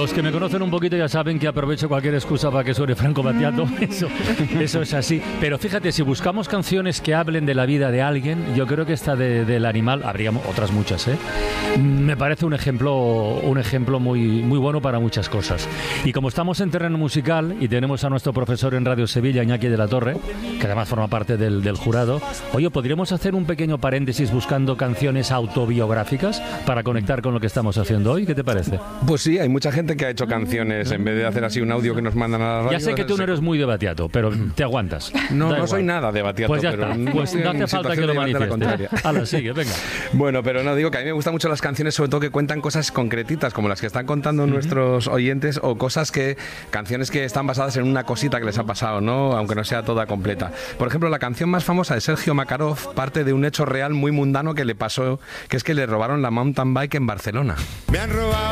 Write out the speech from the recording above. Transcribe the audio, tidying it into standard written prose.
Los que me conocen un poquito ya saben que aprovecho cualquier excusa para que suene Franco Battiato. Eso es así. Pero fíjate, si buscamos canciones que hablen de la vida de alguien, yo creo que esta del animal, habría otras muchas, me parece un ejemplo muy, muy bueno para muchas cosas. Y como estamos en terreno musical y tenemos a nuestro profesor en Radio Sevilla, Iñaki de la Torre, que además forma parte del jurado, oye, ¿podríamos hacer un pequeño paréntesis buscando canciones autobiográficas para conectar con lo que estamos haciendo hoy? ¿Qué te parece? Pues sí, hay mucha gente que ha hecho canciones en vez de hacer así un audio que nos mandan a la radio. Ya sé que tú no eres muy de Battiato, pero te aguantas. No soy nada de Battiato. Pues ya está, pues no hace falta que lo manifiestes. Hala, sigue, venga. Bueno, pero no, digo que a mí me gustan mucho las canciones, sobre todo que cuentan cosas concretitas, como las que están contando nuestros oyentes, o canciones que están basadas en una cosita que les ha pasado, ¿no? Aunque no sea toda completa. Por ejemplo, la canción más famosa de Sergio Makarov parte de un hecho real muy mundano que le pasó, que es que le robaron la mountain bike en Barcelona. Me han robado